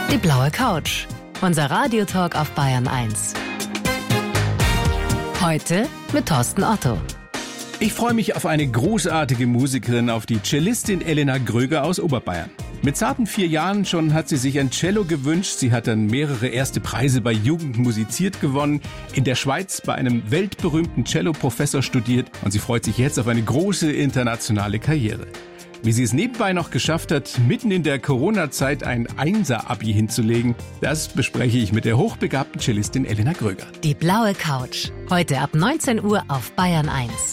Die blaue Couch. Unser Radiotalk auf Bayern 1. Heute mit Thorsten Otto. Ich freue mich auf eine großartige Musikerin, auf die Cellistin Elena Gröger aus Oberbayern. Mit zarten 4 Jahren schon hat sie sich ein Cello gewünscht. Sie hat dann mehrere erste Preise bei Jugend musiziert gewonnen, in der Schweiz bei einem weltberühmten Cello-Professor studiert und sie freut sich jetzt auf eine große internationale Karriere. Wie sie es nebenbei noch geschafft hat, mitten in der Corona-Zeit ein 1er-Abi hinzulegen, das bespreche ich mit der hochbegabten Cellistin Elena Gröger. Die blaue Couch. Heute ab 19 Uhr auf Bayern 1.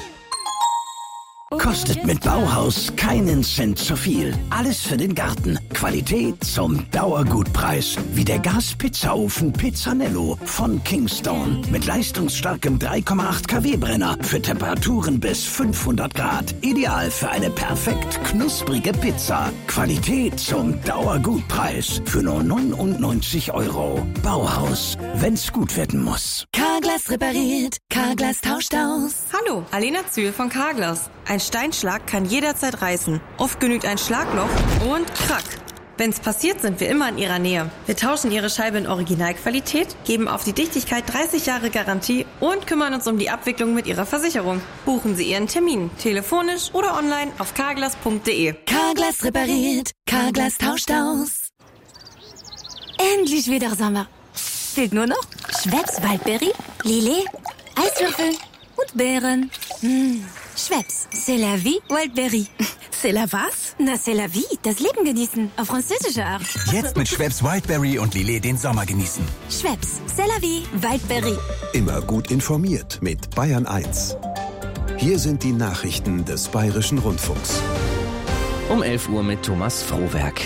Kostet mit Bauhaus keinen Cent zu viel. Alles für den Garten. Qualität zum Dauergutpreis. Wie der Gaspizzaofen Pizzanello von Kingstone. Mit leistungsstarkem 3,8 kW-Brenner für Temperaturen bis 500 Grad. Ideal für eine perfekt knusprige Pizza. Qualität zum Dauergutpreis. Für nur 99 €. Bauhaus, wenn's gut werden muss. Carglass repariert. Carglass tauscht aus. Hallo, Alena Zühl von Carglass. Ein Steinschlag kann jederzeit reißen. Oft genügt ein Schlagloch und krack. Wenn's passiert, sind wir immer in Ihrer Nähe. Wir tauschen Ihre Scheibe in Originalqualität, geben auf die Dichtigkeit 30 Jahre Garantie und kümmern uns um die Abwicklung mit Ihrer Versicherung. Buchen Sie Ihren Termin, telefonisch oder online auf carglass.de. Carglass repariert. Carglass tauscht aus. Endlich wieder Sommer. Fehlt nur noch Schweppes Waldbeere, Lillet, Eiswürfel und Beeren. Schweppes, c'est la vie, Wildberry. C'est la was? Na, c'est la vie, das Leben genießen, auf französische Art. Jetzt mit Schweppes Wildberry und Lillet den Sommer genießen. Schweppes, c'est la vie, Wildberry. Immer gut informiert mit Bayern 1. Hier sind die Nachrichten des Bayerischen Rundfunks. Um 11 Uhr mit Thomas Frohwerk.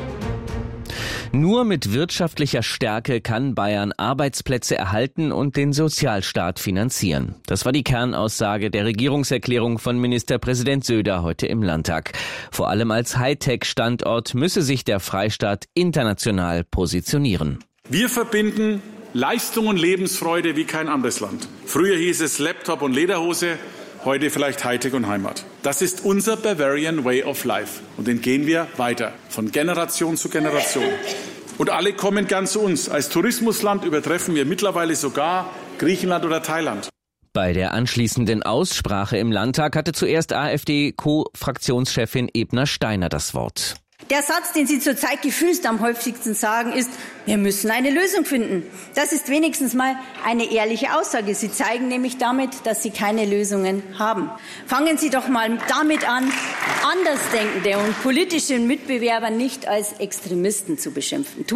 Nur mit wirtschaftlicher Stärke kann Bayern Arbeitsplätze erhalten und den Sozialstaat finanzieren. Das war die Kernaussage der Regierungserklärung von Ministerpräsident Söder heute im Landtag. Vor allem als Hightech-Standort müsse sich der Freistaat international positionieren. Wir verbinden Leistung und Lebensfreude wie kein anderes Land. Früher hieß es Laptop und Lederhose, heute vielleicht Hightech und Heimat. Das ist unser Bavarian Way of Life. Und den gehen wir weiter, von Generation zu Generation. Und alle kommen gern zu uns. Als Tourismusland übertreffen wir mittlerweile sogar Griechenland oder Thailand. Bei der anschließenden Aussprache im Landtag hatte zuerst AfD-Co-Fraktionschefin Ebner-Steiner das Wort. Der Satz, den Sie zurzeit gefühlst am häufigsten sagen, ist, wir müssen eine Lösung finden. Das ist wenigstens mal eine ehrliche Aussage. Sie zeigen nämlich damit, dass Sie keine Lösungen haben. Fangen Sie doch mal damit an, Andersdenkende und politische Mitbewerber nicht als Extremisten zu beschimpfen.